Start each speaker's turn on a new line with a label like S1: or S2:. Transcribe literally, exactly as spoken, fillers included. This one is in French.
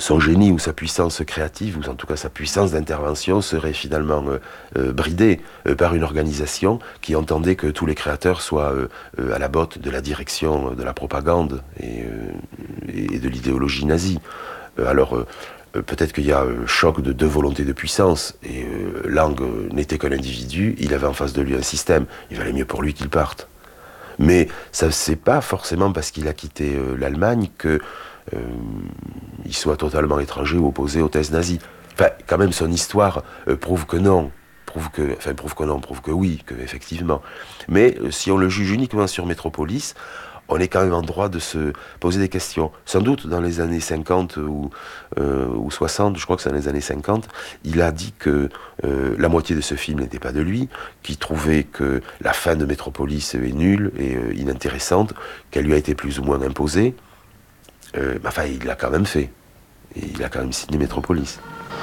S1: son génie ou sa puissance créative, ou en tout cas sa puissance d'intervention, serait finalement euh, euh, bridée euh, par une organisation qui entendait que tous les créateurs soient euh, euh, à la botte de la direction de la propagande et, euh, et de l'idéologie nazie. Euh, alors, euh, euh, peut-être qu'il y a euh, choc de deux volontés de puissance, et euh, Lang euh, n'était qu'un individu, il avait en face de lui un système, il valait mieux pour lui qu'il parte. Mais ça, c'est pas forcément parce qu'il a quitté euh, l'Allemagne que euh, il soit totalement étranger ou opposé aux thèses nazies. Enfin, quand même, son histoire euh, prouve que non. Prouve que, enfin, prouve que non, prouve que oui, que effectivement. Mais euh, si on le juge uniquement sur Métropolis, on est quand même en droit de se poser des questions. Sans doute dans les années cinquante ou, euh, ou soixante, je crois que c'est dans les années cinquante, il a dit que euh, la moitié de ce film n'était pas de lui, qu'il trouvait que la fin de Métropolis est nulle et euh, inintéressante, qu'elle lui a été plus ou moins imposée. Euh, mais enfin, il l'a quand même fait. Et il a quand même signé Métropolis.